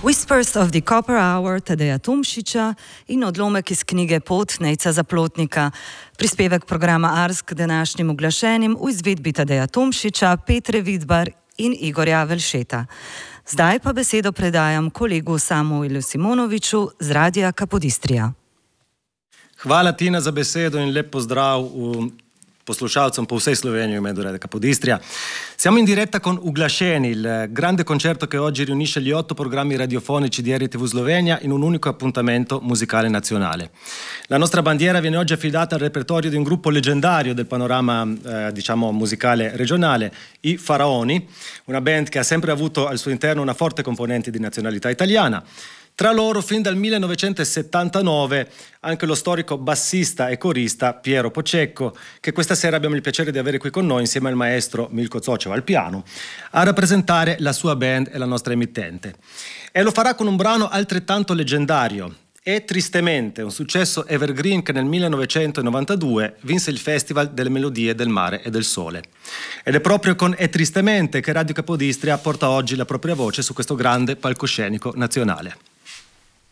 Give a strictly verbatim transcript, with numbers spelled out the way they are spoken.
Whispers of the Copper Hour Tadeja Tomšiča in odlomek iz knjige Pot Nejca Zaplotnika. Prispevek programa Ars k današnjim uglašenim v izvedbi Tadeja Tomšiča, Petre Vidbar in Igorja Velšeta. Zdaj pa besedo predajam kolegu Samuelu Simonoviču z Radia Capodistria. Hvala Tina za besedo in lep pozdrav v poslušalcem po vsej Sloveniji in Radio Capodistria. Siamo in diretta con Uglasceni, il grande concerto che oggi riunisce gli otto programmi radiofonici di R T V Slovenia in un unico appuntamento musicale nazionale. La nostra bandiera viene oggi affidata al repertorio di un gruppo leggendario del panorama eh, diciamo musicale regionale, i Faraoni, una band che ha sempre avuto al suo interno una forte componente di nazionalità italiana. Tra loro, fin dal millenovecentosettantanove, anche lo storico bassista e corista Piero Pocecco, che questa sera abbiamo il piacere di avere qui con noi insieme al maestro Milko Zoceva al piano, a rappresentare la sua band e la nostra emittente. E lo farà con un brano altrettanto leggendario, E Tristemente, un successo evergreen che nel millenovecentonovantadue vinse il Festival delle Melodie del Mare e del Sole. Ed è proprio con E Tristemente che Radio Capodistria porta oggi la propria voce su questo grande palcoscenico nazionale.